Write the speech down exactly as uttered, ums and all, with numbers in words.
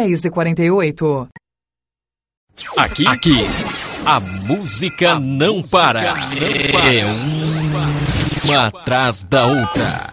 dez e quarenta e oito. Aqui, aqui, a música, a não, música para. não para. É uma atrás da outra.